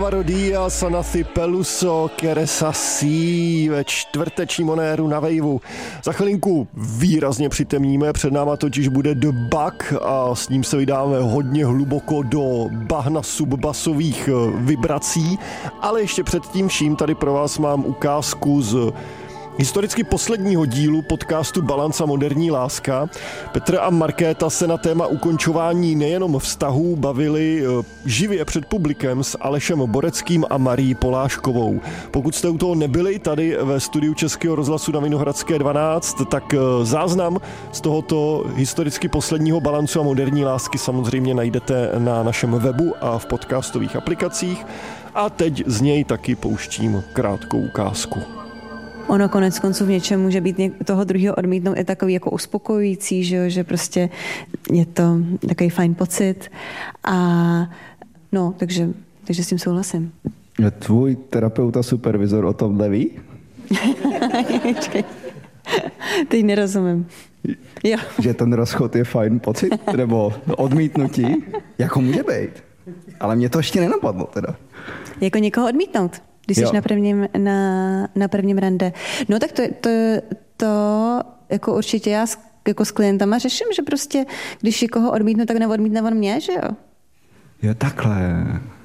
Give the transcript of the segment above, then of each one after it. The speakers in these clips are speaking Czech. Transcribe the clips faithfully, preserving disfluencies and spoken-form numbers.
Alvaro Díaz a Nathy Peluso, Keresa C ve čtvrtečním onéru na Waveu. Za chvilinku výrazně přitemníme, před náma totiž bude The Bug a s ním se vydáme hodně hluboko do bahna subbasových vibrací, ale ještě před tím vším tady pro vás mám ukázku z historicky posledního dílu podcastu Balance a moderní láska. Petr a Markéta se na téma ukončování nejenom vztahů bavili živě před publikem s Alešem Boreckým a Marií Poláškovou. Pokud jste u toho nebyli tady ve studiu Českého rozhlasu na Vinohradské dvanáct, tak záznam z tohoto historicky posledního Balancu a moderní lásky samozřejmě najdete na našem webu a v podcastových aplikacích. A teď z něj taky pouštím krátkou ukázku. Ono konec konců v něčem může být toho druhého odmítnout i takový jako uspokojující, že, že prostě je to takový fajn pocit a no, takže, takže s tím souhlasím. Tvůj terapeut a supervizor o tom neví? Teď nerozumím. Jo. Že ten rozchod je fajn pocit? Nebo odmítnutí? Jako může být. Ale mě to ještě nenapadlo teda. Jako někoho odmítnout? Když jsi na prvním, na, na prvním rande. No tak to, to, to jako určitě já s, jako s klientama řeším, že prostě, když někoho odmítnu, tak neodmítne on mě, že jo? Jo, takhle.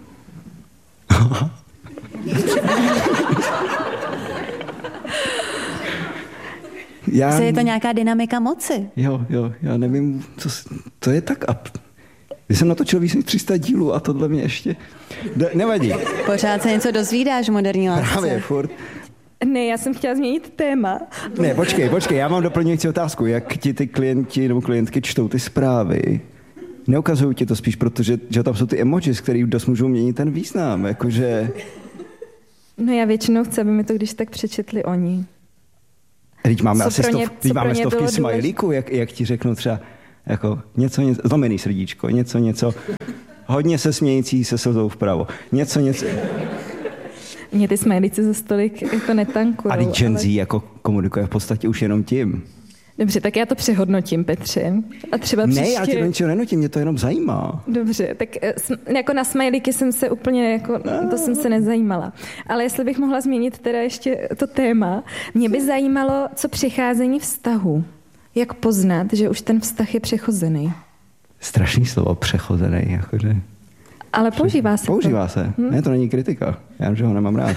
já... Je to nějaká dynamika moci. Jo, jo, já nevím, co, to je tak up. Když jsem natočil víc než tři sta dílů a tohle mě ještě... De, nevadí. Pořád se něco dozvídáš v moderní lásce. Právě, furt. Ne, já jsem chtěla změnit téma. Ne, počkej, počkej, já mám doplňující otázku. Jak ti ty klienti nebo klientky čtou ty zprávy? Neukazují ti to spíš, protože že tam jsou ty emojis, které dost můžou měnit ten význam, jakože... No já většinou chci, aby mi to když tak přečetli oni. Teď máme co asi stov, ně, teď máme stovky smajlíků, jak, jak ti řeknu třeba jako něco, něco, zlomený srdíčko, něco, něco, hodně se smějící se slzou vpravo, něco, něco. Mě ty smajlíci za stolik jako netankujou. A teď Gen Z ale... jako komunikuje v podstatě už jenom tím. Dobře, tak já to přehodnotím, Petře. A třeba příště... Ne, já tě do ničeho nenutím, mě to jenom zajímá. Dobře, tak jako na smajlíky jsem se úplně, jako, to jsem se nezajímala. Ale jestli bych mohla změnit teda ještě to téma, mě by zajímalo, co přecházení vztahu. Jak poznat, že už ten vztah je přechozený? Strašný slovo, přechozený, jakože... Ale používá se Používá to. se. Hm? Ne, to není kritika. Já že ho nemám rád.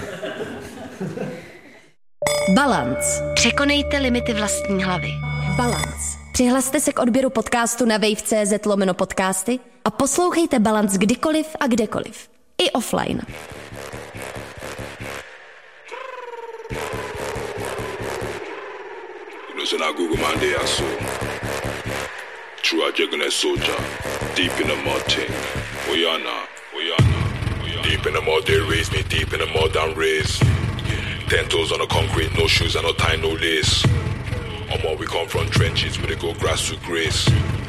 Balance. Překonejte limity vlastní hlavy. Balance. Přihlaste se k odběru podcastu na wave tečka cé zet lomeno podcasty a poslouchejte Balance kdykoliv a kdekoliv. I offline. Listen, I Google my day, I saw. True, I just gonna soldier. Deep in the mud thing. We are now, we are now, we are deep in the mud, they raise me deep in the mud and raise. Ten toes on the concrete, no shoes and no tie, no lace. On what we come from trenches, where they go grass to grace.